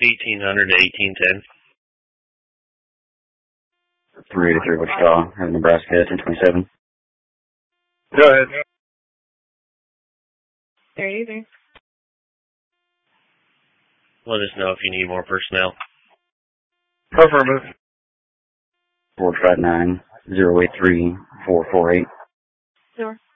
1800 to 1810. 383 Wichita, have Nebraska 1027. Go ahead. There you go. Let us know if you need more personnel. Affirmative. 459 083 448. Sure.